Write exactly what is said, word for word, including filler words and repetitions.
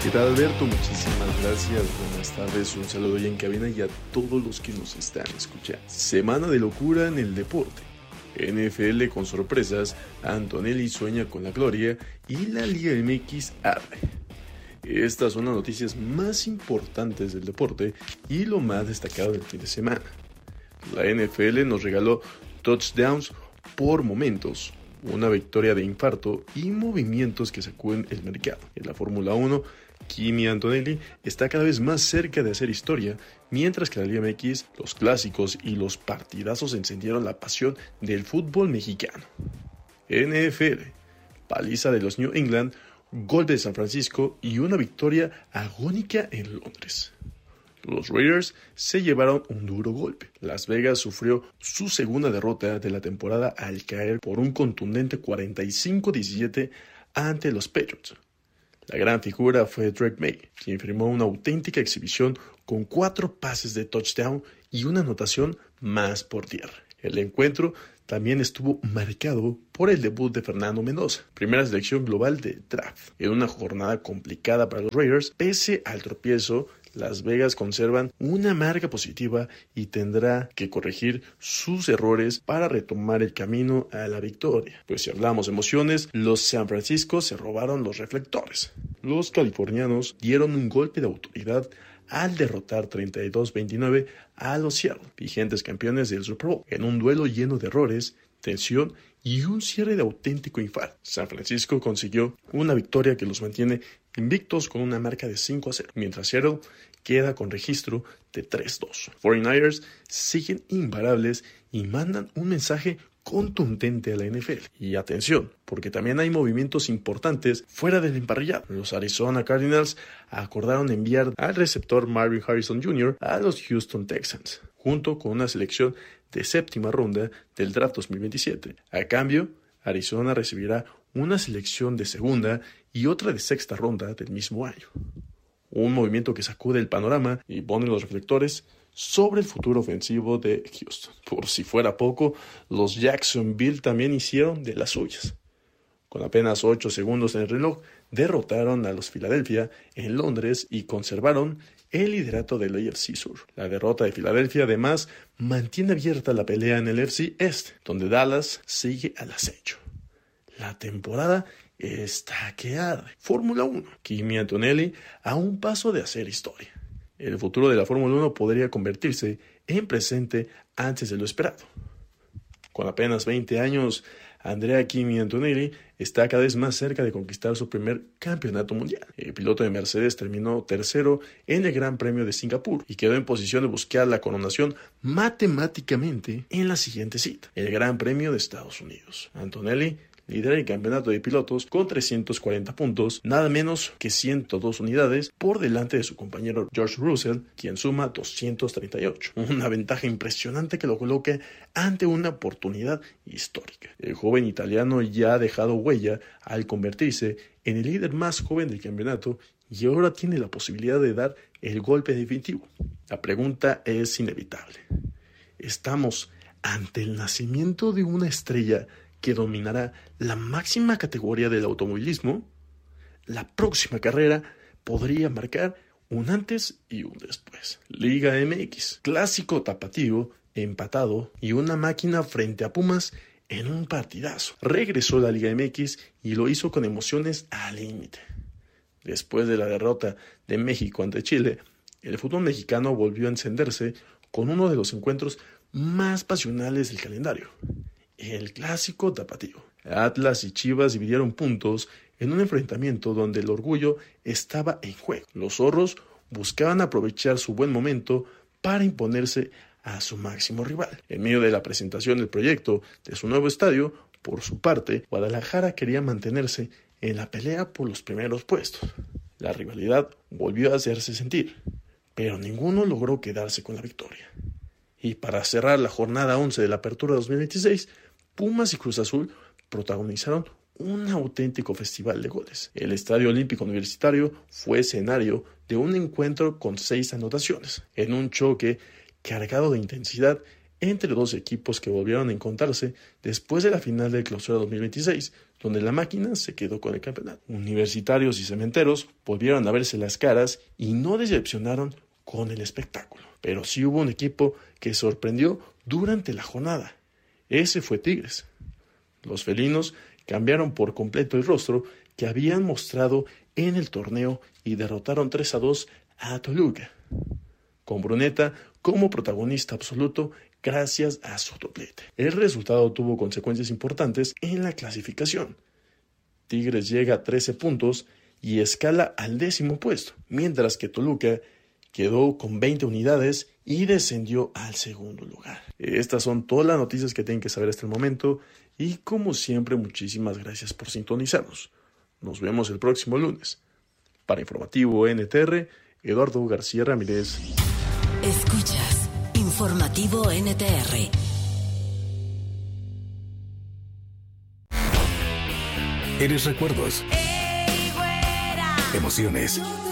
¿Qué tal, Alberto? Muchísimas gracias, buenas tardes, un saludo ya en cabina y a todos los que nos están escuchando. Semana de locura en el deporte. N F L con sorpresas, Antonelli sueña con la gloria y la Liga M X arde. Estas son las noticias más importantes del deporte y lo más destacado del fin de semana. La N F L nos regaló touchdowns por momentos, una victoria de infarto y movimientos que sacuden el mercado. En la Fórmula uno, Kimi Antonelli está cada vez más cerca de hacer historia, mientras que la Liga M X, los clásicos y los partidazos encendieron la pasión del fútbol mexicano. N F L, paliza de los New England, golpe de San Francisco y una victoria agónica en Londres. Los Raiders se llevaron un duro golpe. Las Vegas sufrió su segunda derrota de la temporada al caer por un contundente cuarenta y cinco a diecisiete ante los Patriots. La gran figura fue Drake May, quien firmó una auténtica exhibición con cuatro pases de touchdown y una anotación más por tierra. El encuentro también estuvo marcado por el debut de Fernando Mendoza, primera selección global de draft. En una jornada complicada para los Raiders, pese al tropiezo, Las Vegas conservan una marca positiva y tendrá que corregir sus errores para retomar el camino a la victoria. Pues si hablamos de emociones, los San Francisco se robaron los reflectores. Los californianos dieron un golpe de autoridad al derrotar treinta y dos a veintinueve a los Seattle, vigentes campeones del Super Bowl, en un duelo lleno de errores, tensión y un cierre de auténtico infarto. San Francisco consiguió una victoria que los mantiene invictos con una marca de cinco a cero, mientras Seattle queda con registro de tres a dos. cuarenta y nueve ers siguen imparables y mandan un mensaje contundente a la N F L. Y atención, porque también hay movimientos importantes fuera del emparrillado. Los Arizona Cardinals acordaron enviar al receptor Marvin Harrison junior a los Houston Texans, junto con una selección de séptima ronda del draft dos mil veintisiete. A cambio, Arizona recibirá una selección de segunda y otra de sexta ronda del mismo año. Un movimiento que sacude el panorama y pone los reflectores sobre el futuro ofensivo de Houston. Por si fuera poco, los Jacksonville también hicieron de las suyas. Con apenas ocho segundos en el reloj, derrotaron a los Philadelphia en Londres y conservaron el liderato del A F C Sur. La derrota de Filadelfia además mantiene abierta la pelea en el A F C Este, donde Dallas sigue al acecho. La temporada está que arde. Fórmula uno. Kimi Antonelli a un paso de hacer historia. El futuro de la Fórmula uno podría convertirse en presente antes de lo esperado. Con apenas veinte años, Andrea Kimi Antonelli está cada vez más cerca de conquistar su primer campeonato mundial. El piloto de Mercedes terminó tercero en el Gran Premio de Singapur y quedó en posición de buscar la coronación matemáticamente en la siguiente cita, el Gran Premio de Estados Unidos. Antonelli lidera el campeonato de pilotos con trescientos cuarenta puntos, nada menos que ciento dos unidades por delante de su compañero George Russell, quien suma doscientos treinta y ocho. Una ventaja impresionante que lo coloca ante una oportunidad histórica. El joven italiano ya ha dejado huella al convertirse en el líder más joven del campeonato y ahora tiene la posibilidad de dar el golpe definitivo. La pregunta es inevitable. ¿Estamos ante el nacimiento de una estrella que dominará la máxima categoría del automovilismo? La próxima carrera podría marcar un antes y un después. Liga M X, clásico tapatío, empatado y una máquina frente a Pumas en un partidazo. Regresó la Liga M X y lo hizo con emociones al límite. Después de la derrota de México ante Chile, el fútbol mexicano volvió a encenderse con uno de los encuentros más pasionales del calendario. El clásico tapatío. Atlas y Chivas dividieron puntos en un enfrentamiento donde el orgullo estaba en juego. Los zorros buscaban aprovechar su buen momento para imponerse a su máximo rival. En medio de la presentación del proyecto de su nuevo estadio, por su parte, Guadalajara quería mantenerse en la pelea por los primeros puestos. La rivalidad volvió a hacerse sentir, pero ninguno logró quedarse con la victoria. Y para cerrar la jornada once de la Apertura dos mil veintiséis, Pumas y Cruz Azul protagonizaron un auténtico festival de goles. El Estadio Olímpico Universitario fue escenario de un encuentro con seis anotaciones, en un choque cargado de intensidad entre dos equipos que volvieron a encontrarse después de la final del Clausura dos mil veintiséis, donde la máquina se quedó con el campeonato. Universitarios y Cementeros volvieron a verse las caras y no decepcionaron con el espectáculo. Pero sí hubo un equipo que sorprendió durante la jornada. Ese fue Tigres. Los felinos cambiaron por completo el rostro que habían mostrado en el torneo y derrotaron tres a dos a Toluca, con Bruneta como protagonista absoluto gracias a su doblete. El resultado tuvo consecuencias importantes en la clasificación. Tigres llega a trece puntos y escala al décimo puesto, mientras que Toluca quedó con veinte unidades y descendió al segundo lugar. Estas son todas las noticias que tienen que saber hasta el momento y, como siempre, muchísimas gracias por sintonizarnos. Nos vemos el próximo lunes. Para Informativo N T R, Eduardo García Ramírez. Escuchas Informativo N T R. Eres recuerdos, emociones,